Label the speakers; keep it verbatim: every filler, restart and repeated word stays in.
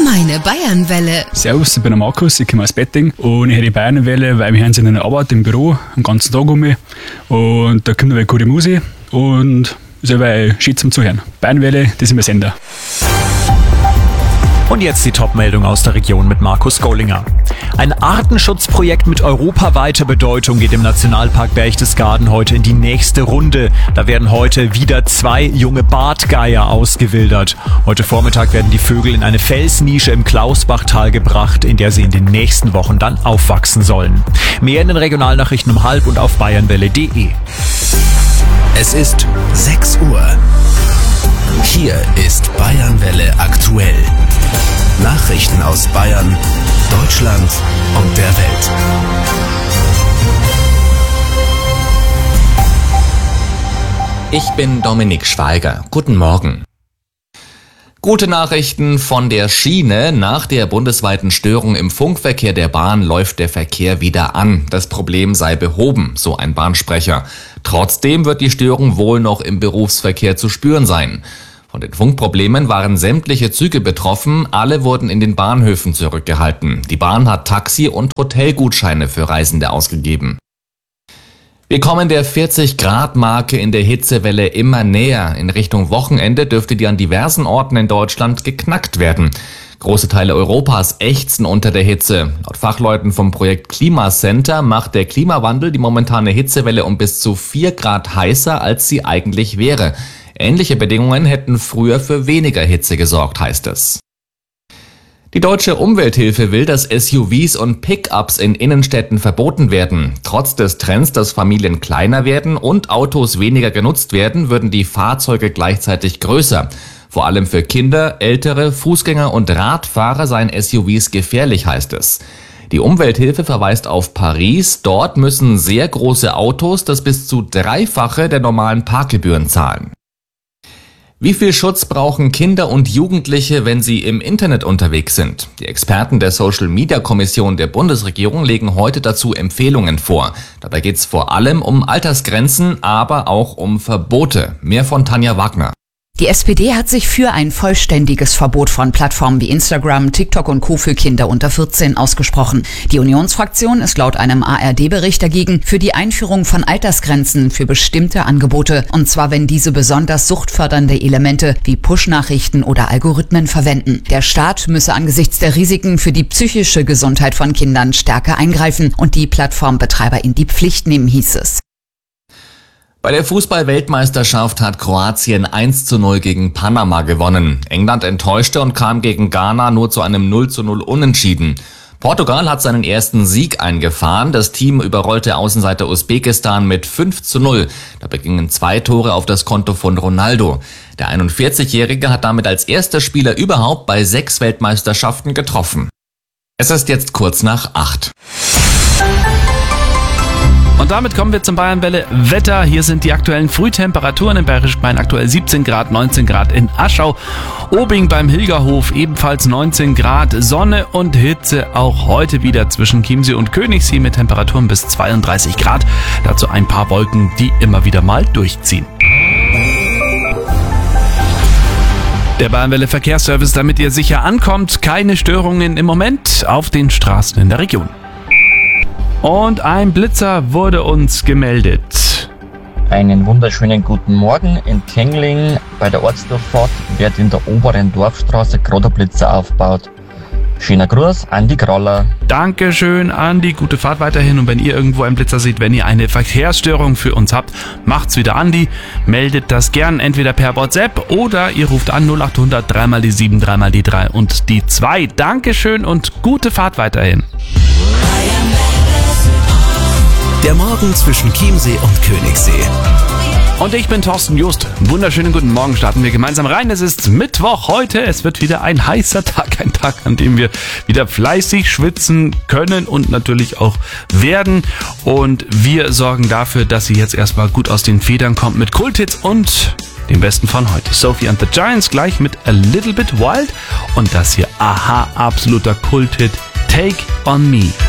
Speaker 1: Meine Bayernwelle.
Speaker 2: Servus, ich bin der Markus, ich komme aus Betting und ich höre die Bayernwelle, weil wir hören sie in der Arbeit im Büro den ganzen Tag um mich und da kommt eine gute Musik und ist aber schön zum Zuhören. Bayernwelle, das ist mein Sender.
Speaker 3: Und jetzt die Top-Meldung aus der Region mit Markus Gollinger. Ein Artenschutzprojekt mit europaweiter Bedeutung geht im Nationalpark Berchtesgaden heute in die nächste Runde. Da werden heute wieder zwei junge Bartgeier ausgewildert. Heute Vormittag werden die Vögel in eine Felsnische im Klausbachtal gebracht, in der sie in den nächsten Wochen dann aufwachsen sollen. Mehr in den Regionalnachrichten um halb und auf bayernwelle punkt de.
Speaker 4: Es ist sechs Uhr. Hier ist Bayernwelle aktuell. Nachrichten aus Bayern, Deutschland und der Welt.
Speaker 5: Ich bin Dominik Schweiger. Guten Morgen. Gute Nachrichten von der Schiene. Nach der bundesweiten Störung im Funkverkehr der Bahn läuft der Verkehr wieder an. Das Problem sei behoben, so ein Bahnsprecher. Trotzdem wird die Störung wohl noch im Berufsverkehr zu spüren sein. Von den Funkproblemen waren sämtliche Züge betroffen, alle wurden in den Bahnhöfen zurückgehalten. Die Bahn hat Taxi- und Hotelgutscheine für Reisende ausgegeben. Wir kommen der vierzig-Grad-Marke in der Hitzewelle immer näher. In Richtung Wochenende dürfte die an diversen Orten in Deutschland geknackt werden. Große Teile Europas ächzen unter der Hitze. Laut Fachleuten vom Projekt Klimacenter macht der Klimawandel die momentane Hitzewelle um bis zu vier Grad heißer, als sie eigentlich wäre. Ähnliche Bedingungen hätten früher für weniger Hitze gesorgt, heißt es. Die Deutsche Umwelthilfe will, dass S U Vs und Pickups in Innenstädten verboten werden. Trotz des Trends, dass Familien kleiner werden und Autos weniger genutzt werden, würden die Fahrzeuge gleichzeitig größer. Vor allem für Kinder, Ältere, Fußgänger und Radfahrer seien S U Vs gefährlich, heißt es. Die Umwelthilfe verweist auf Paris. Dort müssen sehr große Autos das bis zu Dreifache der normalen Parkgebühren zahlen. Wie viel Schutz brauchen Kinder und Jugendliche, wenn sie im Internet unterwegs sind? Die Experten der Social-Media-Kommission der Bundesregierung legen heute dazu Empfehlungen vor. Dabei geht es vor allem um Altersgrenzen, aber auch um Verbote. Mehr von Tanja Wagner.
Speaker 6: Die S P D hat sich für ein vollständiges Verbot von Plattformen wie Instagram, TikTok und Co. für Kinder unter vierzehn ausgesprochen. Die Unionsfraktion ist laut einem A R D-Bericht dagegen für die Einführung von Altersgrenzen für bestimmte Angebote. Und zwar, wenn diese besonders suchtfördernde Elemente wie Push-Nachrichten oder Algorithmen verwenden. Der Staat müsse angesichts der Risiken für die psychische Gesundheit von Kindern stärker eingreifen und die Plattformbetreiber in die Pflicht nehmen, hieß es.
Speaker 5: Bei der Fußball-Weltmeisterschaft hat Kroatien eins zu null gegen Panama gewonnen. England enttäuschte und kam gegen Ghana nur zu einem null zu null Unentschieden. Portugal hat seinen ersten Sieg eingefahren. Das Team überrollte Außenseiter Usbekistan mit fünf zu null. Dabei gingen zwei Tore auf das Konto von Ronaldo. Der einundvierzigjährige hat damit als erster Spieler überhaupt bei sechs Weltmeisterschaften getroffen. Es ist jetzt kurz nach acht.
Speaker 7: Und damit kommen wir zum Bayernwelle Wetter. Hier sind die aktuellen Frühtemperaturen. In Bayerisch Main aktuell siebzehn Grad, neunzehn Grad in Aschau. Obing beim Hilgerhof ebenfalls neunzehn Grad. Sonne und Hitze auch heute wieder zwischen Chiemsee und Königssee mit Temperaturen bis zweiunddreißig Grad. Dazu ein paar Wolken, die immer wieder mal durchziehen. Der Bayernwelle Verkehrsservice, damit ihr sicher ankommt. Keine Störungen im Moment auf den Straßen in der Region. Und ein Blitzer wurde uns gemeldet.
Speaker 8: Einen wunderschönen guten Morgen. In Kengling bei der Ortsdurchfahrt wird in der oberen Dorfstraße gerade ein Blitzer aufgebaut. Schöner Gruß, Andi Kraller.
Speaker 7: Dankeschön, Andi. Gute Fahrt weiterhin. Und wenn ihr irgendwo einen Blitzer seht, wenn ihr eine Verkehrsstörung für uns habt, macht's wieder Andi. Meldet das gern entweder per WhatsApp oder ihr ruft an null acht hundert drei mal die sieben, drei mal die drei und die zwei. Dankeschön und gute Fahrt weiterhin.
Speaker 4: Der Morgen zwischen Chiemsee und Königssee.
Speaker 7: Und ich bin Thorsten Just. Wunderschönen guten Morgen, starten wir gemeinsam rein. Es ist Mittwoch heute. Es wird wieder ein heißer Tag. Ein Tag, an dem wir wieder fleißig schwitzen können und natürlich auch werden. Und wir sorgen dafür, dass ihr jetzt erstmal gut aus den Federn kommt mit Kulthits und dem besten von heute. Sophie and the Giants gleich mit A Little Bit Wild. Und das hier, aha, absoluter Kulthit, Take On Me.